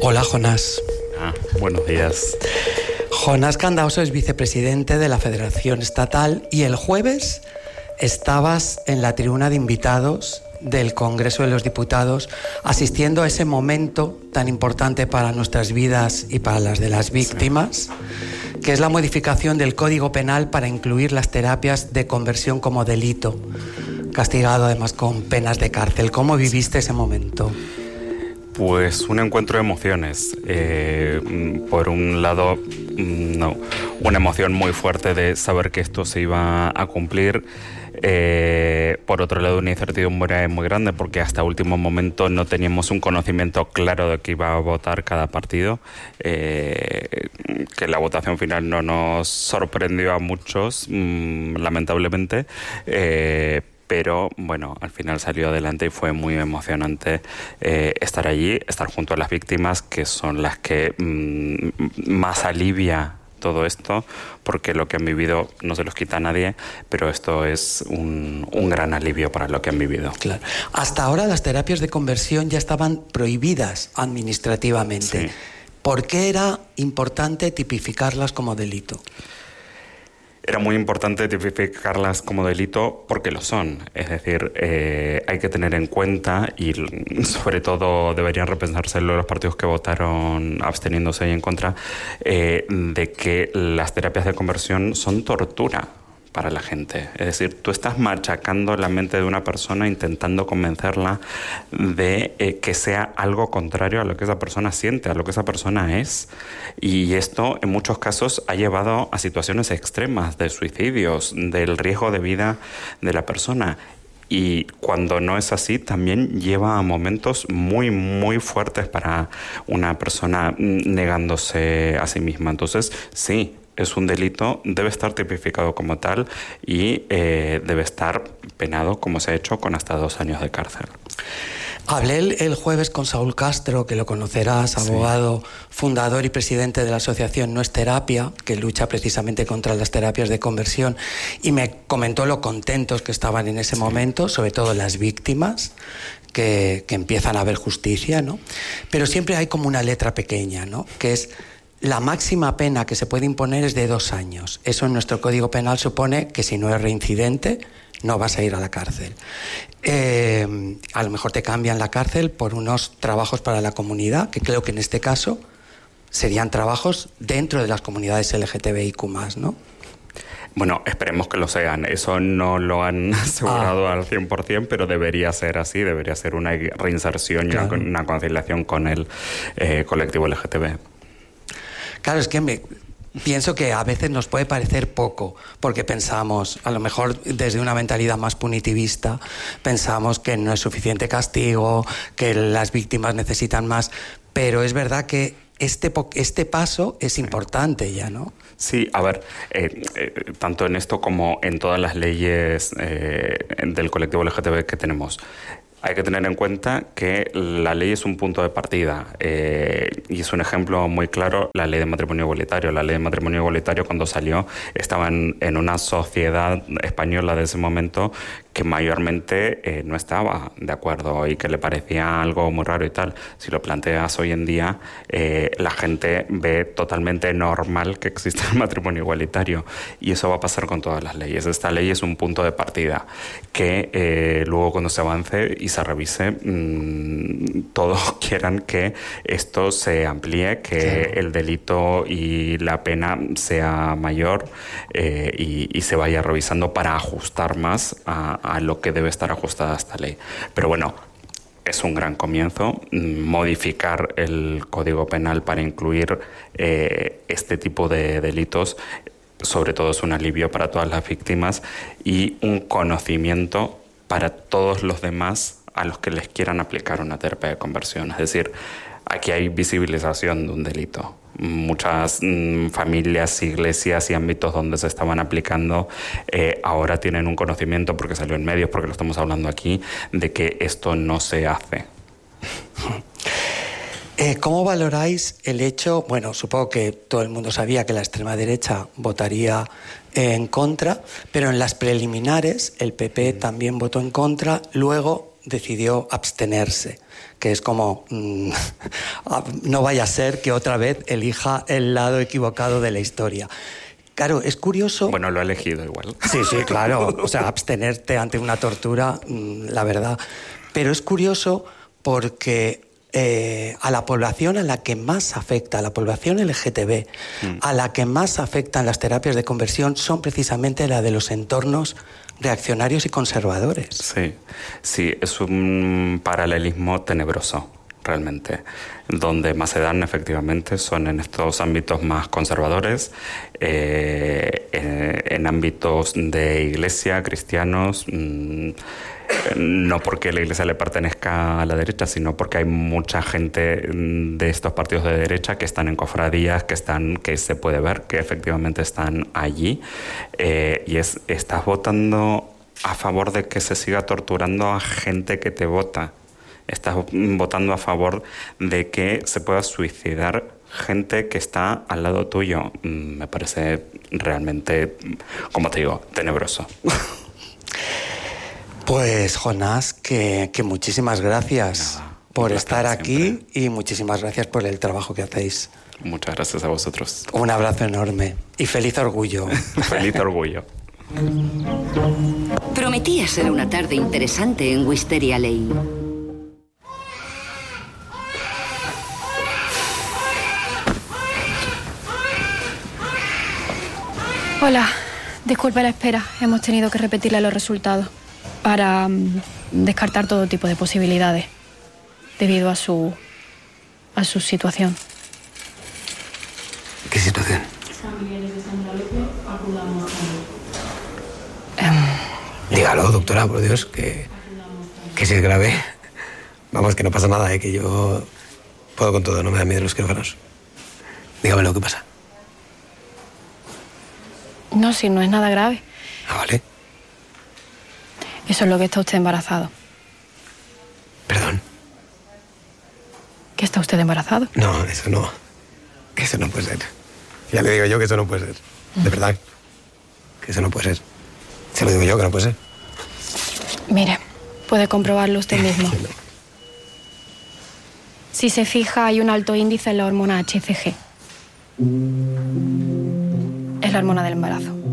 Hola, Jonás. Buenos días. Jonás Candauso es vicepresidente de la Federación Estatal y el jueves estabas en la tribuna de invitados del Congreso de los Diputados asistiendo a ese momento tan importante para nuestras vidas y para las de las víctimas, que es la modificación del Código Penal para incluir las terapias de conversión como delito, castigado además con penas de cárcel. ¿Cómo viviste ese momento? Pues un encuentro de emociones. Por un lado, una emoción muy fuerte de saber que esto se iba a cumplir. Por otro lado, una incertidumbre muy grande porque hasta último momento no teníamos un conocimiento claro de que iba a votar cada partido, que la votación final no nos sorprendió a muchos, lamentablemente, pero bueno, al final salió adelante y fue muy emocionante estar allí, estar junto a las víctimas, que son las que más alivia todo esto, porque lo que han vivido no se los quita a nadie, pero esto es un gran alivio para lo que han vivido. Claro. Hasta ahora las terapias de conversión ya estaban prohibidas administrativamente. Sí. ¿Por qué era importante tipificarlas como delito? Era muy importante tipificarlas como delito porque lo son. Es decir, hay que tener en cuenta, y sobre todo deberían repensárselo los partidos que votaron absteniéndose y en contra, de que las terapias de conversión son tortura para la gente. Es decir, tú estás machacando la mente de una persona intentando convencerla de que sea algo contrario a lo que esa persona siente, a lo que esa persona es. Y esto en muchos casos ha llevado a situaciones extremas de suicidios, del riesgo de vida de la persona. Y cuando no es así, también lleva a momentos muy, muy fuertes para una persona negándose a sí misma. Entonces, sí, es un delito, debe estar tipificado como tal y debe estar penado, como se ha hecho, con hasta 2 años de cárcel. Hablé el jueves con Saúl Castro, que lo conocerás, abogado, fundador y presidente de la asociación No es Terapia, que lucha precisamente contra las terapias de conversión, y me comentó lo contentos que estaban en ese momento, sobre todo las víctimas, que empiezan a ver justicia, ¿no? Pero siempre hay como una letra pequeña, ¿no? Que es: la máxima pena que se puede imponer es de 2 años. Eso en nuestro Código Penal supone que si no es reincidente, no vas a ir a la cárcel. A lo mejor te cambian la cárcel por unos trabajos para la comunidad, que creo que en este caso serían trabajos dentro de las comunidades LGTBIQ+, ¿no? Bueno, esperemos que lo sean. Eso no lo han asegurado al 100%, pero debería ser así. Debería ser una reinserción y una conciliación con el colectivo LGTB. Claro, es que pienso que a veces nos puede parecer poco, porque pensamos, a lo mejor desde una mentalidad más punitivista, pensamos que no es suficiente castigo, que las víctimas necesitan más, pero es verdad que este paso es importante ya, ¿no? Sí, a ver, tanto en esto como en todas las leyes del colectivo LGTB que tenemos, hay que tener en cuenta que la ley es un punto de partida y es un ejemplo muy claro la ley de matrimonio igualitario. La ley de matrimonio igualitario, cuando salió, estaba en una sociedad española de ese momento que mayormente no estaba de acuerdo y que le parecía algo muy raro y tal. Si lo planteas hoy en día, la gente ve totalmente normal que exista el matrimonio igualitario, y eso va a pasar con todas las leyes. Esta ley es un punto de partida que luego, cuando se avance y se revise, todos quieran que esto se amplíe, que el delito y la pena sea mayor y se vaya revisando para ajustar más a lo que debe estar ajustada esta ley. Pero bueno, es un gran comienzo. Modificar el Código Penal para incluir este tipo de delitos, sobre todo, es un alivio para todas las víctimas y un conocimiento para todos los demás a los que les quieran aplicar una terapia de conversión. Es decir, aquí hay visibilización de un delito. Muchas familias, iglesias y ámbitos donde se estaban aplicando ahora tienen un conocimiento, porque salió en medios, porque lo estamos hablando aquí, de que esto no se hace. ¿Cómo valoráis el hecho? Bueno, supongo que todo el mundo sabía que la extrema derecha votaría en contra, pero en las preliminares el PP también votó en contra. Luego decidió abstenerse, que es como, no vaya a ser que otra vez elija el lado equivocado de la historia. Claro, es curioso... Bueno, lo ha elegido igual. Sí, claro. O sea, abstenerte ante una tortura, la verdad. Pero es curioso porque a la población a la que más afecta, a la población LGTB, a la que más afectan las terapias de conversión son precisamente la de los entornos reaccionarios y conservadores. Sí, es un paralelismo tenebroso, realmente. Donde más se dan, efectivamente, son en estos ámbitos más conservadores, en ámbitos de iglesia, cristianos, no porque la iglesia le pertenezca a la derecha, sino porque hay mucha gente de estos partidos de derecha que están en cofradías, que se puede ver que efectivamente están allí, y estás votando a favor de que se siga torturando a gente que te vota. Estás votando a favor de que se pueda suicidar gente que está al lado tuyo. Me parece realmente, como te digo, tenebroso. Pues, Jonás, que muchísimas gracias por estar aquí y muchísimas gracias por el trabajo que hacéis. Muchas gracias a vosotros. Un abrazo enorme y feliz orgullo. Feliz orgullo. Prometía ser una tarde interesante en Wisteria Lane. Hola, disculpe la espera. Hemos tenido que repetirle los resultados para descartar todo tipo de posibilidades debido a su situación. ¿Qué situación? Dígalo, doctora, por Dios, que si es grave. Vamos, que no pasa nada, que yo puedo con todo, no me da miedo los quirófanos. Dígame lo que pasa. No, si no es nada grave. Ah, vale. Eso es lo que está usted embarazado. ¿Perdón? ¿Que está usted embarazado? No, eso no. Que eso no puede ser. Ya le digo yo que eso no puede ser. De verdad. Que eso no puede ser. Se lo digo yo que no puede ser. Mire, puede comprobarlo usted mismo. Si se fija, hay un alto índice en la hormona HCG. Es la hormona del embarazo.